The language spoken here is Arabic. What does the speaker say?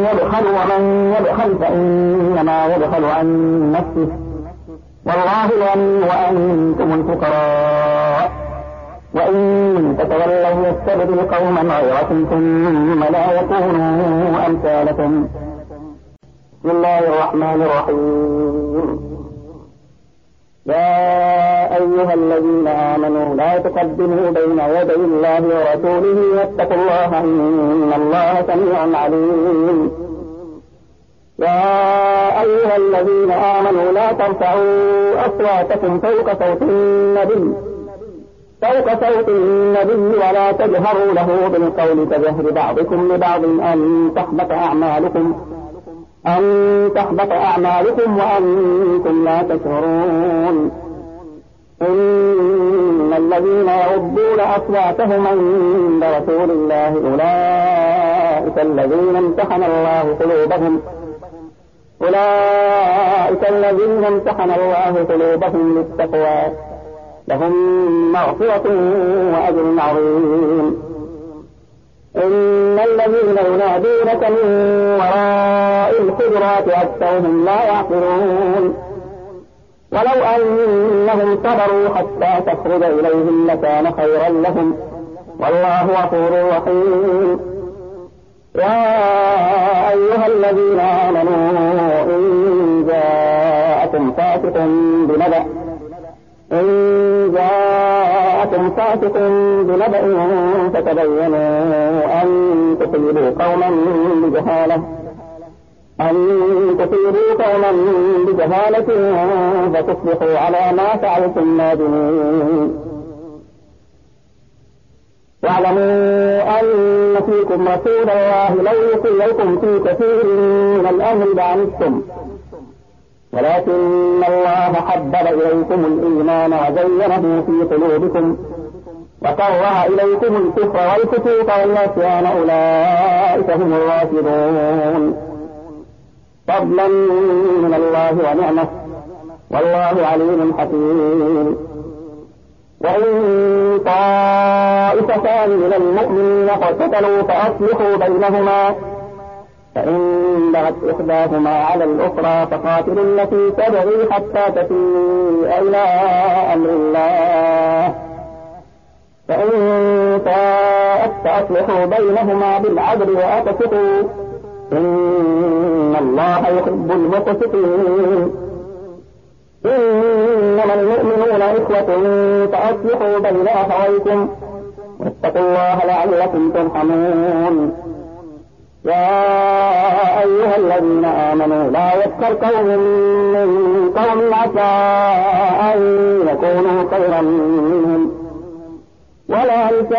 يبخل ومن يبخل فإنما يبخل عن نفسه والله الغني وأنتم الفقراء وإن تتولوا يستبدل قوما غيركم ثم لا يكونوا أمثالكم. بسم الله الرحمن الرحيم. يا أيها الذين آمنوا لا تقدموا بين يدي الله ورسوله واتقوا الله إن الله سميع عليم. يا أيها الذين آمنوا لا ترفعوا أصواتكم فوق صوت النبي ولا تجهروا له بالقول كجهر بعضكم لبعض أن تحبط أعمالكم وأنتم لا تشعرون. إن الذين يغضون أصواتهم عند رسول الله أولئك الذين امتحن الله قلوبهم للتقوى لهم مغفرة وأجر عظيم. إن الذين ينادونك من وراء الحجرات أكثرهم لا يعقلون. ولو أنهم صبروا حتى تخرج إليهم لكان خيرا لهم والله غفور رحيم. يا أيها الذين آمنوا إن جاءكم فاسق بنبأ فتبينوا أن تصيبوا قوما بجهالة فتصبحوا على ما فعلتم نادمين. واعلموا أن فيكم رسول الله لو يطيعكم في كثير من الأمر لعنتم ولكن الله حبب إليكم الإيمان وزينه في قلوبكم وكره إليكم الكفر والفسوق والعصيان أولئك هم الراشدون. فضلا من الله ونعمه والله عليم حكيم. وإن طائفتان من المؤمنين اقتتلوا فأصلحوا بينهما فإن بغت إحداهما على الأخرى فقاتلوا التي تبغي حتى تفيء إلى أمر الله فإن فاءت فأصلحوا بينهما بالعدل وأقسطوا إن الله يحب المقسطين. إنما المؤمنون إخوة فأصلحوا بين أخويكم واتقوا الله لعلكم ترحمون. يا أيها الذين آمنوا لا يسخر قوم من قوم عسى أن يكونوا خيرا منهم ولا